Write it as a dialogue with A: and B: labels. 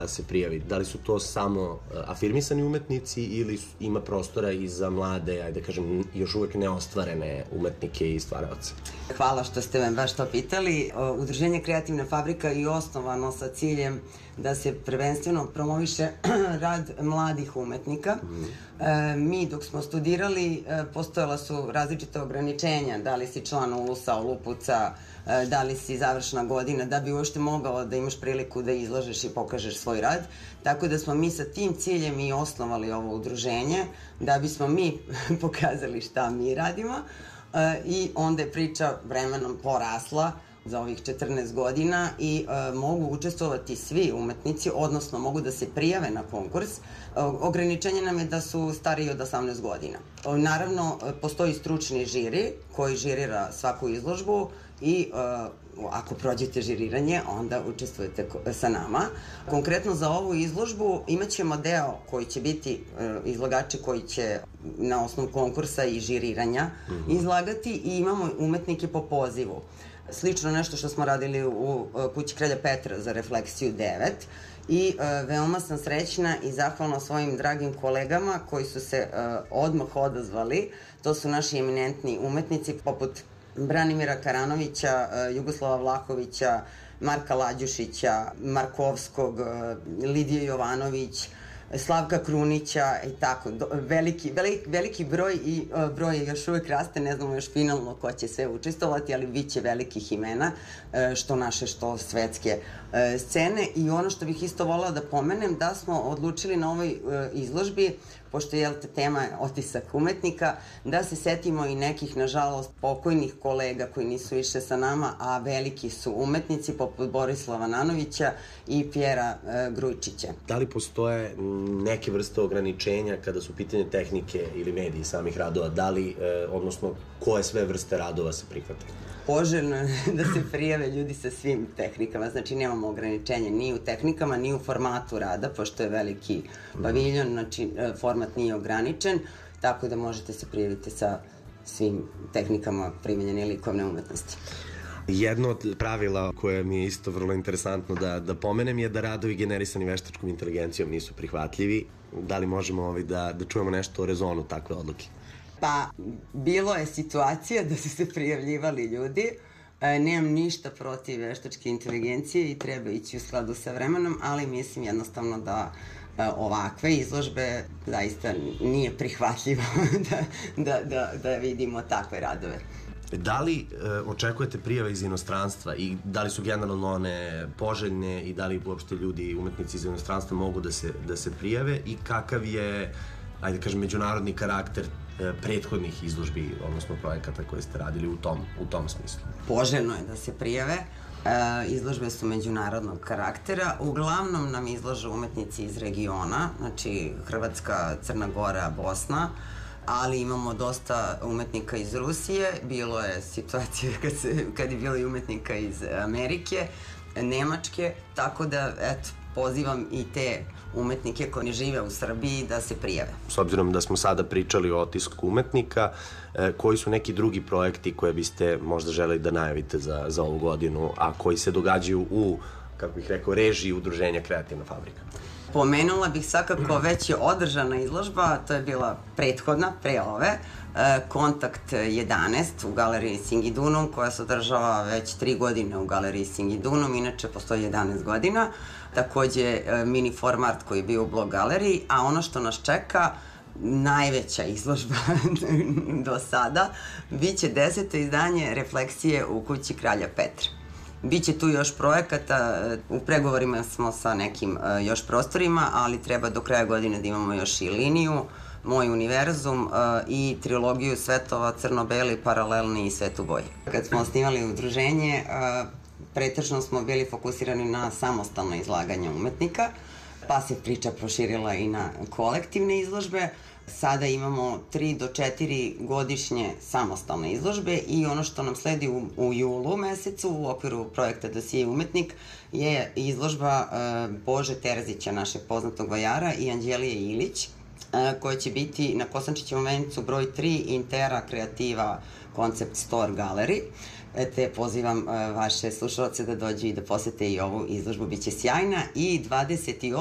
A: se prijavi? Da li su to samo afirmisani umetnici ili ima prostora i za mlade, ajde da kažem, još uvek neostvarene umetnike i stvaraoce?
B: Hvala što ste me baš to pitali. Udruženje Kreativna fabrika je osnovano sa ciljem da se prvenstveno promoviše rad mladih umetnika. Mi dok smo studirali postojala su različite ograničenja, da li si član Ulusa, Olupuca, da li si završna godina, da bi uopšte mogao da imaš priliku da izlažeš i pokažeš svoj rad. Tako da smo mi sa tim ciljem i osnovali ovo udruženje, da bismo mi pokazali šta mi radimo. I onda je priča vremenom porasla za ovih 14 godina i mogu učestvovati svi umetnici, odnosno mogu da se prijave na konkurs. Ograničenje nam je da su stariji od 18 godina. Naravno, postoji stručni žiri koji žirira svaku izložbu i ako prođete žiriranje, onda učestvujete sa nama. Konkretno za ovu izložbu imaćemo deo koji će biti izlagači koji će na osnovu konkursa i žiriranja izlagati i imamo umetnike po pozivu. Slično nešto što smo radili u Kući kralja Petra za Refleksiju 9 i veoma sam srećna i zahvalna svojim dragim kolegama koji su se odmah odazvali. To su naši eminentni umetnici poput Branimira Karanovića, Jugoslava Vlahovića, Marka Lađušića, Markovskog, Lidije Jovanović, Slavka Krunića i tako. Veliki broj i broj još uvek raste, ne znamo još finalno ko će sve učestovati, ali bit će velikih imena, što naše, što svetske scene. I ono što bih isto volila da pomenem, da smo odlučili na ovoj izložbi, pošto je tema otisak umetnika, da se setimo i nekih, nažalost, pokojnih kolega koji nisu više sa nama, a veliki su umetnici poput Borislava Nanovića i Pjera Grujčića.
A: Da li postoje neke vrste ograničenja kada su pitanje tehnike ili mediji samih radova? Da li, odnosno, koje sve vrste radova se prihvataju?
B: Poželjno je da se prijave ljudi sa svim tehnikama, znači nemamo ograničenja ni u tehnikama, ni u formatu rada, pošto je veliki paviljon, znači format nije ograničen, tako da možete se prijaviti sa svim tehnikama primenjene likovne umetnosti.
A: Jedno od pravila koje mi je isto vrlo interesantno da pomenem je da radovi generisani veštačkom inteligencijom nisu prihvatljivi. Da li možemo da čujemo nešto o rezonu takve odluke?
B: Pa, bilo je situacija da su se prijavljivali ljudi. Nemam ništa protiv veštačke inteligencije i treba ići u skladu sa vremenom, ali mislim jednostavno da ovakve izložbe zaista nije prihvatljivo da vidimo takve radove.
A: Da li očekujete prijave iz inostranstva i da li su generalno one poželjne i da li uopšte ljudi, umetnici iz inostranstva mogu da se prijave i kakav je, ajde kažem, međunarodni karakter prethodnih izložbi, odnosno projekata koje ste radili u tom smislu? Poželjno
B: je da se prijave. Izložbe su međunarodnog karaktera. Uglavnom nam izlažu umetnici iz regiona, znači Hrvatska, Crna Gora, Bosna, ali imamo dosta umetnika iz Rusije. Bilo je situacija kad je bilo i umetnika iz Amerike, Nemačke, tako da, eto, pozivam i te umetnike koji ne žive u Srbiji da se prijave.
A: S obzirom da smo sada pričali o otisku umetnika, koji su neki drugi projekti koje biste možda želeli da najavite za ovu godinu, a koji se događaju u, kako bih rekao, režiji Udruženja Kreativna fabrika?
B: Pomenula bih svakako već je održana izložba, to je bila prethodna, pre ove, Kontakt 11 u galeriji Singidunum, koja se održava već 3 godine u galeriji Singidunum, inače postoji 11 godina. Takođe mini format koji je bio u blog galeriji, a ono što nas čeka, najveća izložba do sada, biće 10. izdanje Refleksije u Kući kralja Petra. Biće tu još projekata, u pregovorima smo sa nekim još prostorima, ali treba do kraja godine da imamo još i liniju, Moj univerzum i trilogiju svetova Crno-beli, Paralelni i Svet u boji. Kad smo osnivali udruženje, pretežno smo bili fokusirani na samostalno izlaganje umetnika, pa se priča proširila i na kolektivne izložbe. Sada imamo 3 do 4 godišnje samostalne izložbe i ono što nam sledi u julu mesecu u okviru projekta Dosije umetnik je izložba Bože Terzića, našeg poznatog vajara, i Anđelije Ilić, koja će biti na Kosančićevom vencu broj 3 Intera Kreativa Concept Store Gallery. te pozivam vaše slušalce da dođu i da posete i ovu izložbu, biće sjajna. I 28.